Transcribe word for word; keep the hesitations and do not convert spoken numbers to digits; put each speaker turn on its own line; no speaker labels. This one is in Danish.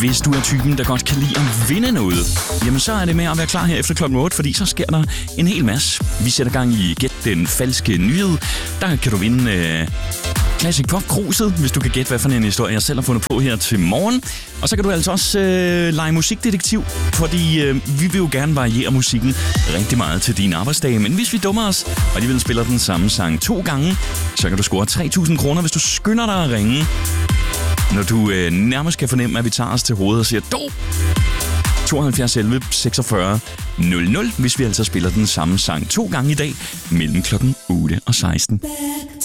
Hvis du er typen, der godt kan lide at vinde noget, jamen så er det med at være klar her efter klokken otte, fordi så sker der en hel masse. Vi sætter gang i Gæt den falske nyhed. Der kan du vinde øh, Classic Pop Cruiset, hvis du kan gætte, hvad for en historie jeg selv har fundet på her til morgen. Og så kan du altså også øh, lege musikdetektiv, fordi øh, vi vil jo gerne variere musikken rigtig meget til din arbejdsdag. Men hvis vi dummer os, og alligevel spiller den samme sang to gange, så kan du score tre tusind kroner, hvis du skynder dig at ringe. Når du øh, nærmest kan fornemme, at vi tager os til hovedet og siger dog tooghalvfjerds elleve seksogfyrre nul nul, hvis vi altså spiller den samme sang to gange i dag mellem klokken otte og seksten.